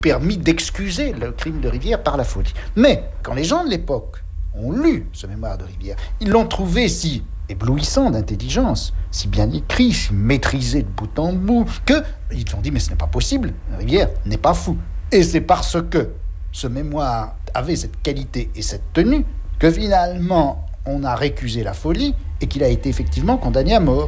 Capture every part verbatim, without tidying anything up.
permis d'excuser le crime de Rivière par la folie. Mais quand les gens de l'époque ont lu ce mémoire de Rivière, ils l'ont trouvé si éblouissant d'intelligence, si bien écrit, si maîtrisé de bout en bout, qu'ils ont dit « mais ce n'est pas possible, Rivière n'est pas fou ». Et c'est parce que ce mémoire avait cette qualité et cette tenue que finalement on a récusé la folie et qu'il a été effectivement condamné à mort.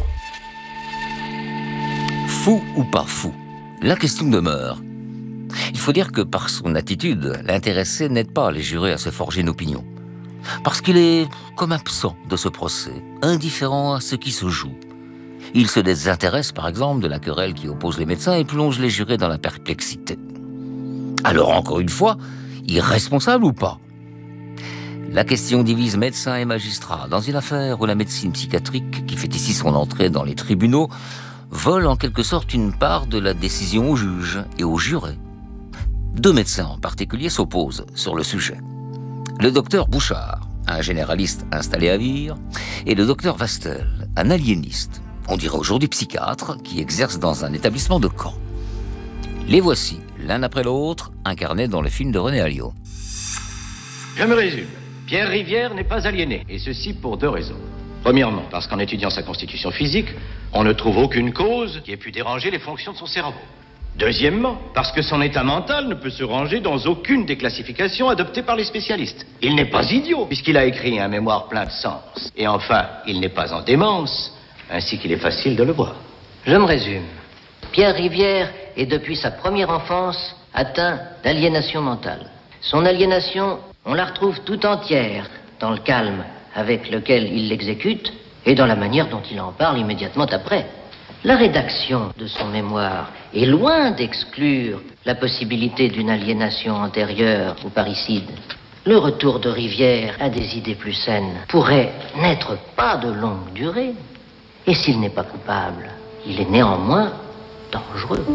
Fou ou pas fou, la question demeure. Il faut dire que par son attitude, l'intéressé n'aide pas les jurés à se forger une opinion. Parce qu'il est comme absent de ce procès, indifférent à ce qui se joue. Il se désintéresse par exemple de la querelle qui oppose les médecins et plonge les jurés dans la perplexité. Alors encore une fois, irresponsable ou pas? La question divise médecins et magistrats dans une affaire où la médecine psychiatrique, qui fait ici son entrée dans les tribunaux, vole en quelque sorte une part de la décision aux juges et aux jurés. Deux médecins en particulier s'opposent sur le sujet. Le docteur Bouchard, un généraliste installé à Vire, et le docteur Vastel, un aliéniste, on dirait aujourd'hui psychiatre, qui exerce dans un établissement de Caen. Les voici, l'un après l'autre, incarnés dans le film de René Alliot. Je me résume. Pierre Rivière n'est pas aliéné, et ceci pour deux raisons. Premièrement, parce qu'en étudiant sa constitution physique, on ne trouve aucune cause qui ait pu déranger les fonctions de son cerveau. Deuxièmement, parce que son état mental ne peut se ranger dans aucune des classifications adoptées par les spécialistes. Il n'est pas idiot, puisqu'il a écrit un mémoire plein de sens. Et enfin, il n'est pas en démence, ainsi qu'il est facile de le voir. Je me résume. Pierre Rivière est depuis sa première enfance atteint d'aliénation mentale. Son aliénation, on la retrouve tout entière dans le calme avec lequel il l'exécute et dans la manière dont il en parle immédiatement après. La rédaction de son mémoire est loin d'exclure la possibilité d'une aliénation antérieure au parricide. Le retour de Rivière à des idées plus saines pourrait n'être pas de longue durée. Et s'il n'est pas coupable, il est néanmoins dangereux.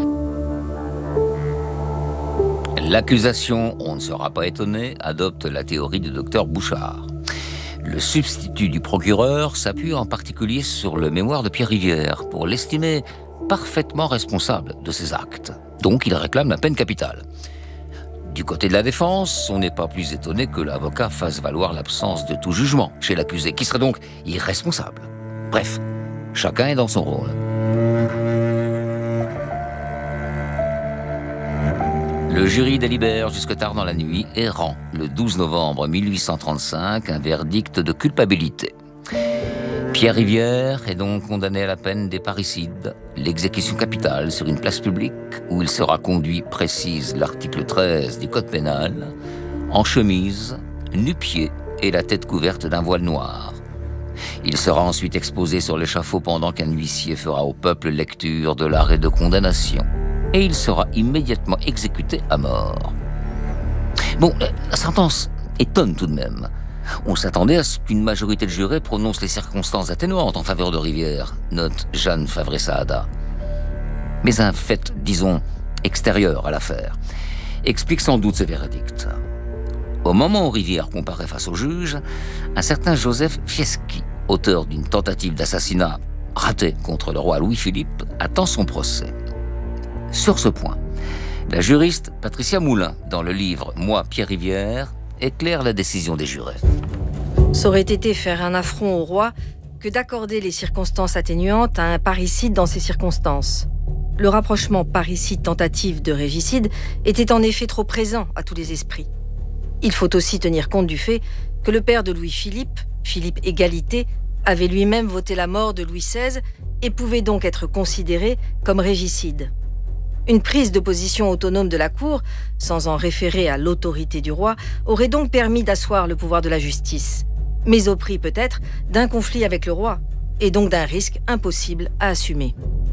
L'accusation, on ne sera pas étonné, adopte la théorie du docteur Bouchard. Le substitut du procureur s'appuie en particulier sur le mémoire de Pierre Rivière pour l'estimer parfaitement responsable de ses actes. Donc il réclame la peine capitale. Du côté de la défense, on n'est pas plus étonné que l'avocat fasse valoir l'absence de tout jugement chez l'accusé, qui serait donc irresponsable. Bref, chacun est dans son rôle. Le jury délibère jusque tard dans la nuit et rend, le douze novembre mille huit cent trente-cinq, un verdict de culpabilité. Pierre Rivière est donc condamné à la peine des parricides, l'exécution capitale sur une place publique où il sera conduit, précise l'article treize du Code pénal, en chemise, nu-pieds et la tête couverte d'un voile noir. Il sera ensuite exposé sur l'échafaud pendant qu'un huissier fera au peuple lecture de l'arrêt de condamnation. Et il sera immédiatement exécuté à mort. Bon, la sentence étonne tout de même. On s'attendait à ce qu'une majorité de jurés prononce les circonstances atténuantes en faveur de Rivière, note Jeanne Favre-Saada. Mais un fait, disons, extérieur à l'affaire, explique sans doute ce verdict. Au moment où Rivière comparaît face au juge, un certain Joseph Fieschi, auteur d'une tentative d'assassinat ratée contre le roi Louis-Philippe, attend son procès. Sur ce point, la juriste Patricia Moulin, dans le livre « Moi, Pierre Rivière », éclaire la décision des jurés. Ça aurait été faire un affront au roi que d'accorder les circonstances atténuantes à un parricide dans ces circonstances. Le rapprochement parricide-tentative de régicide était en effet trop présent à tous les esprits. Il faut aussi tenir compte du fait que le père de Louis-Philippe, Philippe Égalité, avait lui-même voté la mort de Louis seize et pouvait donc être considéré comme régicide. Une prise de position autonome de la Cour, sans en référer à l'autorité du roi, aurait donc permis d'asseoir le pouvoir de la justice, mais au prix peut-être d'un conflit avec le roi, et donc d'un risque impossible à assumer.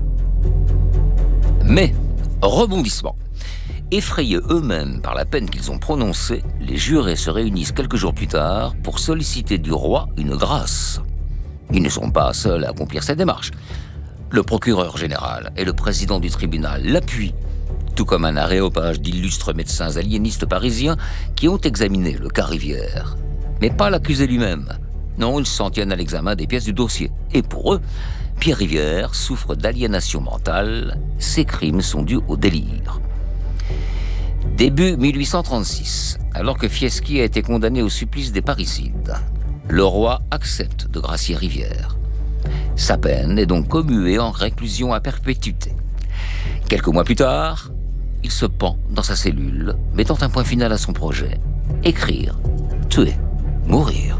Mais, rebondissement. Effrayés eux-mêmes par la peine qu'ils ont prononcée, les jurés se réunissent quelques jours plus tard pour solliciter du roi une grâce. Ils ne sont pas seuls à accomplir cette démarche. Le procureur général et le président du tribunal l'appuient, tout comme un aréopage d'illustres médecins aliénistes parisiens qui ont examiné le cas Rivière. Mais pas l'accusé lui-même. Non, ils s'en tiennent à l'examen des pièces du dossier. Et pour eux, Pierre Rivière souffre d'aliénation mentale. Ses crimes sont dus au délire. Début mille huit cent trente-six, alors que Fieschi a été condamné au supplice des parricides, le roi accepte de gracier Rivière. Sa peine est donc commuée en réclusion à perpétuité. Quelques mois plus tard, il se pend dans sa cellule, mettant un point final à son projet. Écrire, tuer, mourir.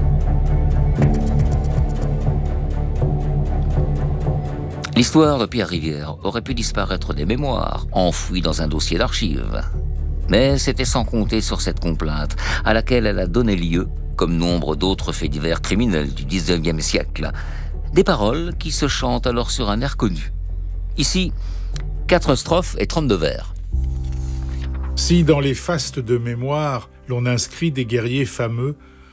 L'histoire de Pierre Rivière aurait pu disparaître des mémoires, enfouies dans un dossier d'archives. Mais c'était sans compter sur cette complainte, à laquelle elle a donné lieu, comme nombre d'autres faits divers criminels du dix-neuvième siècle. Des paroles qui se chantent alors sur un air connu. Ici, quatre strophes et trente-deux vers. Si dans les fastes de mémoire, l'on inscrit des guerriers fameux,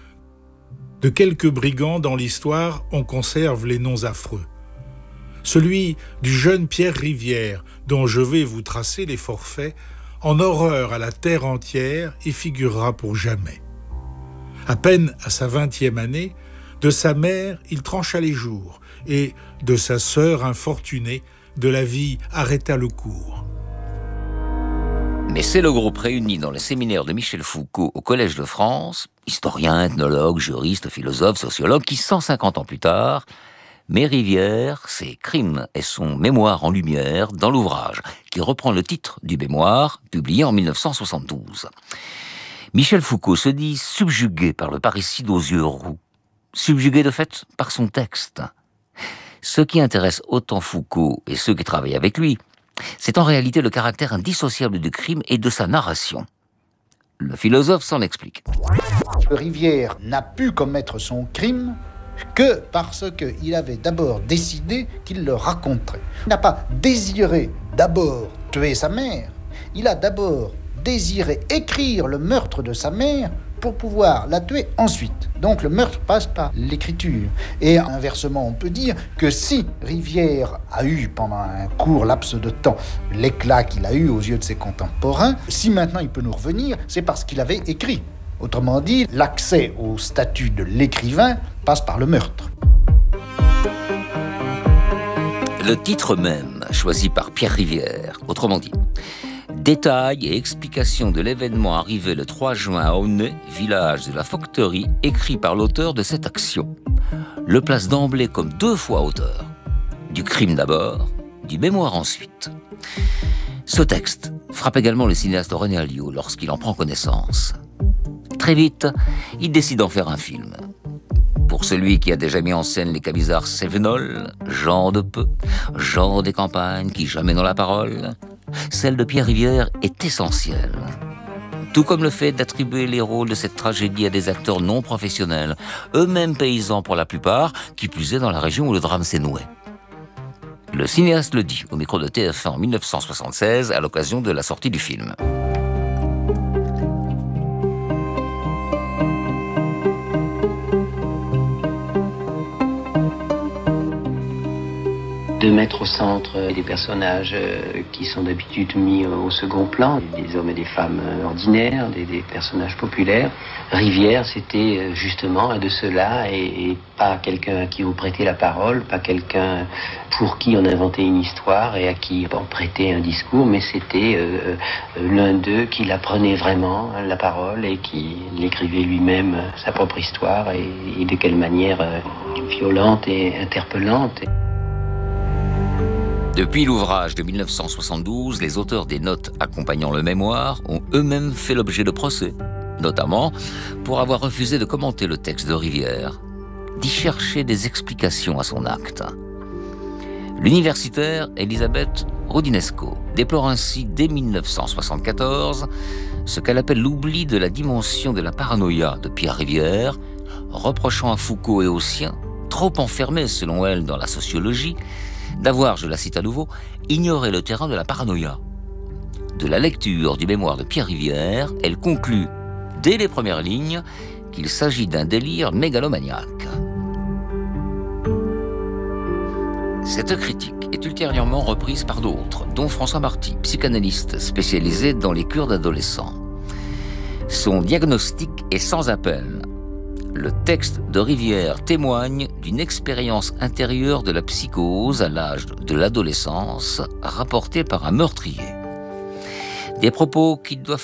de quelques brigands dans l'histoire, on conserve les noms affreux. Celui du jeune Pierre Rivière, dont je vais vous tracer les forfaits, en horreur à la terre entière et figurera pour jamais. À peine à sa vingtième année, de sa mère il trancha les jours, et de sa sœur infortunée, de la vie arrêta le cours. Mais c'est le groupe réuni dans le séminaire de Michel Foucault au Collège de France, historien, ethnologue, juriste, philosophe, sociologue, qui cent cinquante ans plus tard, met Rivière, ses crimes et son mémoire en lumière dans l'ouvrage, qui reprend le titre du mémoire, publié en mille neuf cent soixante-douze. Michel Foucault se dit subjugué par le parricide aux yeux roux, subjugué de fait par son texte. Ce qui intéresse autant Foucault et ceux qui travaillent avec lui, c'est en réalité le caractère indissociable du crime et de sa narration. Le philosophe s'en explique. Rivière n'a pu commettre son crime que parce qu'il avait d'abord décidé qu'il le raconterait. Il n'a pas désiré d'abord tuer sa mère, il a d'abord désiré écrire le meurtre de sa mère pour pouvoir la tuer ensuite. Donc le meurtre passe par l'écriture. Et inversement, on peut dire que si Rivière a eu pendant un court laps de temps l'éclat qu'il a eu aux yeux de ses contemporains, si maintenant il peut nous revenir, c'est parce qu'il avait écrit. Autrement dit, l'accès au statut de l'écrivain passe par le meurtre. Le titre même, choisi par Pierre Rivière, autrement dit, détail et explication de l'événement arrivé le trois juin à Aulnay, village de la Focterie, écrit par l'auteur de cette action, le place d'emblée comme deux fois auteur. Du crime d'abord, du mémoire ensuite. Ce texte frappe également le cinéaste René Alliot lorsqu'il en prend connaissance. Très vite, il décide d'en faire un film. Pour celui qui a déjà mis en scène les Camisards Cévenol, Jean de Peu, Jean des campagnes qui jamais n'ont la parole, celle de Pierre Rivière est essentielle. Tout comme le fait d'attribuer les rôles de cette tragédie à des acteurs non professionnels, eux-mêmes paysans pour la plupart, qui plus est dans la région où le drame s'est noué. Le cinéaste le dit au micro de T F un en mille neuf cent soixante-seize à l'occasion de la sortie du film. De mettre au centre des personnages qui sont d'habitude mis au second plan, des hommes et des femmes ordinaires, des, des personnages populaires. Rivière, c'était justement un de ceux-là, et, et pas quelqu'un à qui on prêtait la parole, pas quelqu'un pour qui on inventait une histoire et à qui on prêtait un discours, mais c'était euh, l'un d'eux qui la prenait vraiment, la parole, et qui l'écrivait lui-même, sa propre histoire, et, et de quelle manière euh, violente et interpellante. Depuis l'ouvrage de mille neuf cent soixante-douze, les auteurs des notes accompagnant le mémoire ont eux-mêmes fait l'objet de procès, notamment pour avoir refusé de commenter le texte de Rivière, d'y chercher des explications à son acte. L'universitaire Elisabeth Rodinesco déplore ainsi dès mille neuf cent soixante-quatorze ce qu'elle appelle l'oubli de la dimension de la paranoïa de Pierre Rivière, reprochant à Foucault et aux siens, trop enfermés selon elle dans la sociologie, d'avoir, je la cite à nouveau, ignoré le terrain de la paranoïa. De la lecture du mémoire de Pierre Rivière, elle conclut, dès les premières lignes, qu'il s'agit d'un délire mégalomaniaque. Cette critique est ultérieurement reprise par d'autres, dont François Marty, psychanalyste spécialisé dans les cures d'adolescents. Son diagnostic est sans appel. Le texte de Rivière témoigne d'une expérience intérieure de la psychose à l'âge de l'adolescence, rapportée par un meurtrier. Des propos qui doivent